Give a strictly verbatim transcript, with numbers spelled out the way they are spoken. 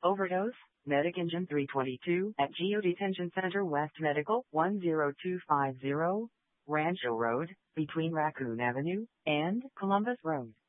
Overdose, Medic Engine three twenty-two at Geo Detention Center West Medical one zero two five zero, Rancho Road, between Raccoon Avenue and Columbus Road.